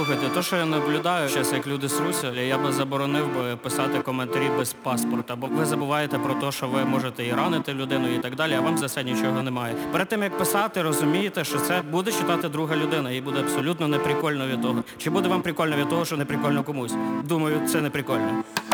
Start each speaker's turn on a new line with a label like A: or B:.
A: Слухайте, то, що я наблюдаю зараз, як люди сруться, я би заборонив би писати коментарі без паспорта, бо ви забуваєте про те, що ви можете і ранити людину і так далі, а вам за це нічого немає. Перед тим, як писати, розумієте, що це буде читати друга людина, і буде абсолютно неприкольно від того. Чи буде вам прикольно від того, що неприкольно комусь? Думаю, це неприкольно.